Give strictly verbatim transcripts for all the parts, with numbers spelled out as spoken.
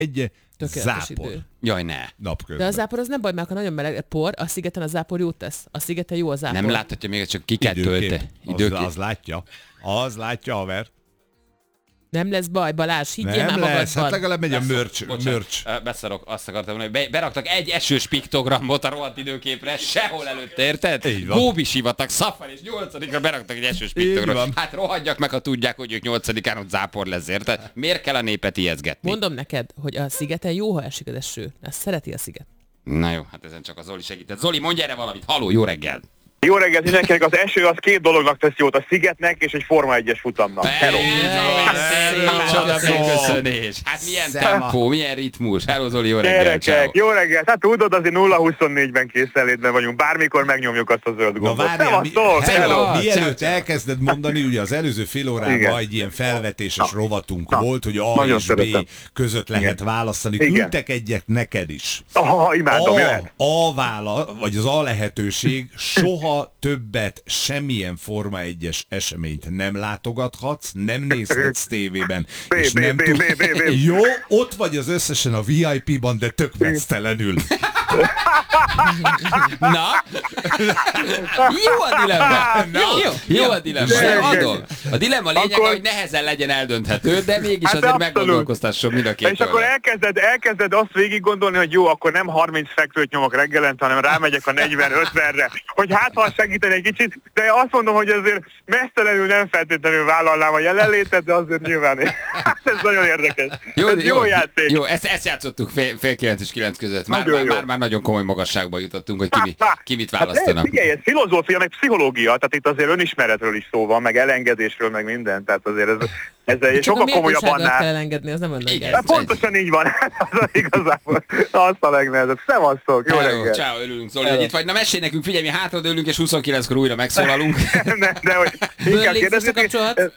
egy Tökéletes zápor. idő. Jaj, ne. Napközben. De a zápor az nem baj, mert ha nagyon meleg por, a szigeten a zápor jót tesz. A szigeten jó a zápor. Nem láthatja még, csak ki kell Időkép. tölte. Az, Időkép. az látja. Az látja, haver. Nem lesz baj, Balázs, higgyél már Nem lesz, magadban. hát legalább megy a Beszarok, mörcs. bocsánat, mörcs. ö, Beszarok, azt akartam mondani, hogy be- beraktak egy esős piktogramot a rohadt időképre, sehol előtt, érted? Így van. Góbi sivatag, Szafar, és nyolcadikra beraktak egy esős Így piktogramot. van. Hát rohadjak meg, ha tudják, hogy ők nyolcadikán ott zápor lesz, érted? Miért kell a népet ijeszgetni? Mondom neked, hogy a szigeten jó, ha esik az eső. Ezt szereti a sziget. Na jó, hát ezen csak a Zoli segített. Zoli, mondj erre valamit. Haló, jó reggel! Jó reggelt mindenkinek, az eső az két dolognak tesz jót, a szigetnek és egy Forma egyes futamnak. Hello! Micsoda megköszönés! Hát milyen Szema. tempó, milyen ritmus. Hello, Zoli, jó reggel, Gyerekek, ciao. jó reggelt! Hát tudod, azért nulla huszonnégyben készenlétben vagyunk, bármikor megnyomjuk azt a zöld Na gombot. várjál, mi, Szevasztok, hello, hello! mielőtt elkezded mondani, ugye az előző fél órában Igen. egy ilyen felvetéses Na. rovatunk Na. volt, hogy A Nagyon és B szeretem. között lehet választani. Igen. Küldtek egyet neked is. Aha, imádom, jöhet. A, a vála, vagy az A lehetőség, soha többet semmilyen Forma egyes eseményt nem látogathatsz, nem nézhetsz tévében, B, és B, nem B, tud... B, B, B. Jó, ott vagy az összesen a vé i pé-ban, de tök mesztelenül. Na? Jó a dilemma! Jó, jó a dilemma, nem adom. A dilemma lényeg, Akkor- hogy nehezen legyen eldönthető, de mégis Hát azért abszolút. meggondolkoztasson mind a két És akkor oldal. elkezded, elkezded azt végig gondolni, hogy jó, akkor nem harminc fekvőt nyomok reggelente, hanem rámegyek a negyven-ötvenre, hogy hát ha segíteni egy kicsit, de azt mondom, hogy azért mesztelenül nem feltétlenül vállalnám a jelenlétet, de azért nyilván ez nagyon érdekes. Jó, ez jó, jó játék. Jó, ezt, ezt játszottuk fél, fél kilenc és kilenc között. Már, Nagyon már, jó. már, már nagyon komoly magasságba jutottunk, hogy ki, mi, ki mit Hát választanak. ez, figyelj, ez filozófia, meg pszichológia, tehát itt azért önismeretről is szó van, meg elengedésről, meg minden, tehát azért ez, ez egy Csak sokkal a komolyabb méltóságot kell annál. elengedni, az nem olyan Igen. Hát pontosan így van, az az igazából, az a legnehezebb. Szevasztok, jó Hello, reggelt! ciao, örülünk, Zoli, hogy itt vagy. Na mesélj nekünk, figyelj, mi hátradőlünk, és huszonkilenckor újra megszólalunk. Ne, de hogy inkább Bőrlék kérdezzük, visszakapcsolhat?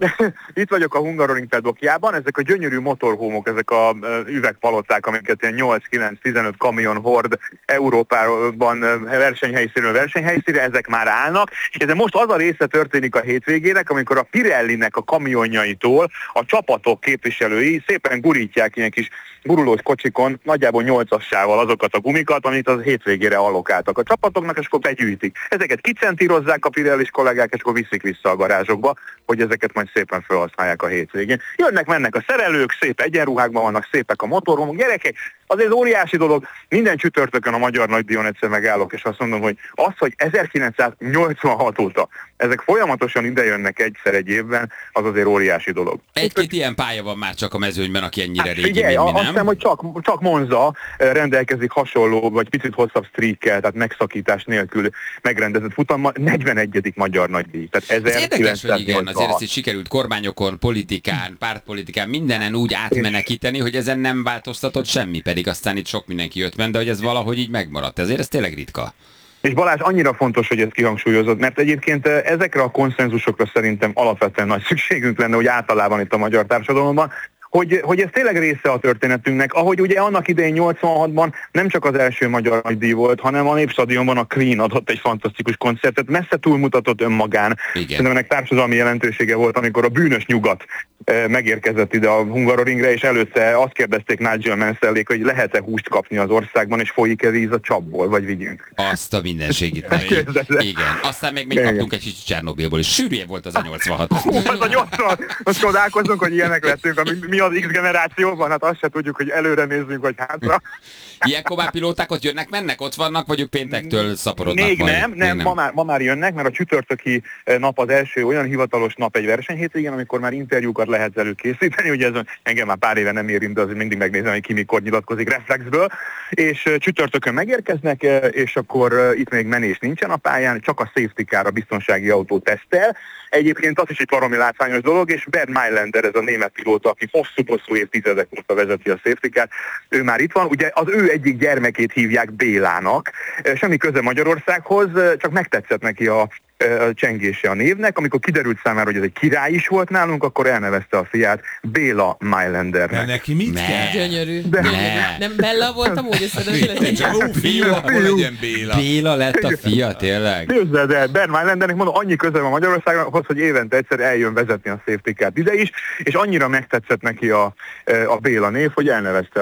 itt vagyok a Hungaroring pedokjában, ezek a gyönyörű motorhómok, ezek a ö, üvegpaloták, amiket ilyen nyolc-kilenc-tizenöt kamion hord Európában ö, versenyhelyszínről versenyhelyszínre, ezek már állnak, és ez most az a része történik a hétvégének, amikor a Pirellinek a kamionjaitól a csapatok képviselői szépen gurítják ilyen kis gurulós kocsikon, nagyjából nyolcassával azokat a gumikat, amit az hétvégére allokáltak a csapatoknak, és akkor begyűjtik. Ezeket kicentírozzák a Pirellis kollégák, és akkor viszik vissza a garázsokba, hogy ezeket majd szépen felhasználják a hétvégén. Jönnek, mennek a szerelők, szép egyenruhákban vannak, szépek a motorhomok. Gyerekek, azért óriási dolog, minden csütörtökön a Magyar Nagydíjon egyszer megállok, és azt mondom, hogy az, hogy ezerkilencszáznyolcvanhat óta ezek folyamatosan idejönnek egyszer egy évben, az azért óriási dolog. Egy-két ilyen pálya van már csak a mezőnyben, aki ennyire Hát régi, figyelj, mint mi, azt nem? hiszem, hogy csak, csak Monza eh, rendelkezik hasonló, vagy picit hosszabb streakkel, tehát megszakítás nélkül megrendezett futammal, negyvenegyedik magyar nagydíj. Tehát Ez érdekes, hogy igen, azért ezt ezerkilencszáznyolcvanhat. is sikerült kormányokon, politikán, pártpolitikán, mindenen úgy átmenekíteni, hogy ezen nem változtatott semmi, pedig aztán itt sok mindenki jött ment, de hogy ez valahogy így megmaradt. Ezért ez tényleg ritka. És Balázs, annyira fontos, hogy ezt kihangsúlyozod, mert egyébként eh, ezekre a konszenzusokra szerintem alapvetően nagy szükségünk lenne, hogy általában itt a magyar társadalomban, hogy, hogy ez tényleg része a történetünknek, ahogy ugye annak idején nyolcvanhatban nem csak az első magyar nagydíj volt, hanem a Népstadionban a Queen adott egy fantasztikus koncertet, messze túlmutatott önmagán. Igen. Szerintem ennek társadalmi jelentősége volt, amikor a bűnös nyugat eh, megérkezett ide a Hungaroringre, és előtte azt kérdezték Nigel Mansell-ék, hogy lehet-e húst kapni az országban, és folyik-e víz a csapból, vagy vigyünk. Azt a mindenségit neki. Igen. Aztán még, még Igen. kaptunk egy kicsit Csernobilból, és sűrűje volt az a nyolcvanhat. Hú, az a nyolcvan, most csodálkozunk, hogy ilyenek lettünk, ami mi az X generációban, hát azt se tudjuk, hogy előre nézzünk, vagy hátra. Ilyenkor már pilóták ott jönnek, mennek, ott vannak, vagy ők péntektől szaporodnak Még majd? nem, nem, Még ma már, ma már jönnek, mert a csütörtöki eh, nap az első olyan hivatalos nap egy versenyhétvégén, amikor már interjúkat lehet velük készíteni, ugye ez engem már pár éve nem érint, de azért mindig megnézem, hogy ki mikor nyilatkozik reflexből, és eh, csütörtökön megérkeznek, eh, és akkor eh, itt még menés nincsen a pályán, csak a safety car, a biztonsági autó tesztel. Egyébként az is egy baromi látványos dolog, és Bernd Mailänder, ez a német pilóta, aki hosszú-hosszú évtizedek óta vezeti a safety car, ő már itt van, ugye az ő egyik gyermekét hívják Bélának, semmi köze Magyarországhoz, csak megtetszett neki a a csengése a névnek, amikor kiderült számára, hogy ez egy király is volt nálunk, akkor elnevezte a fiát Béla De Mailandernek. neki mit Ne. kell? Gyönyörű. De- Gyönyörű. Nem Bella volt amúgy, és Tényleg csak, ó, fiú, akkor legyen Béla. Béla lett a fia, tényleg? Képzeld el, Bernd Mailandernek mondom, annyi köze van Magyarországhoz, hogy évente egyszer eljön vezetni a safety car ide is, és annyira megtetszett neki a, a Béla név, hogy elnevezte